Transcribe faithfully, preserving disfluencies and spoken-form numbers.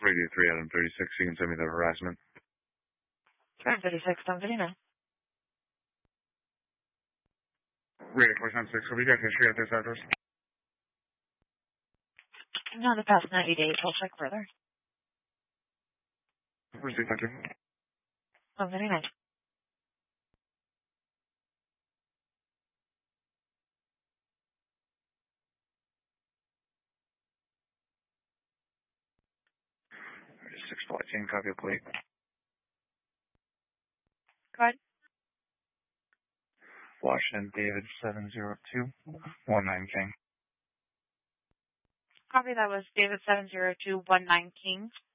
Radio three, Adam thirty-six. You can send me the harassment. Adam thirty-six, Tom thirty-nine. Radio four seven six. Will you guys history at this address? Not the past ninety days. I'll check further. Receive, thank you. Tom thirty-nine. six fourteen, copy of plate. Go ahead. Washington, David, seven zero two one nine King. Copy, that was David seven zero two one nine King.